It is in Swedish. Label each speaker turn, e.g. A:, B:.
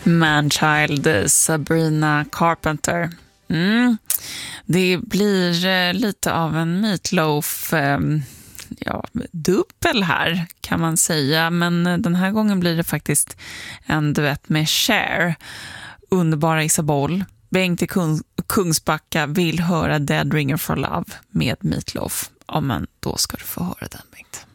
A: Manchild, Sabrina Carpenter. Det blir lite av en Meatloaf dubbel här kan man säga, men den här gången blir det faktiskt en duett med Cher. Underbara Isabelle. Bengt i Kungsbacka vill höra Dead Ringer for Love med Meatloaf. Ja, men då ska du få höra den, Bengt.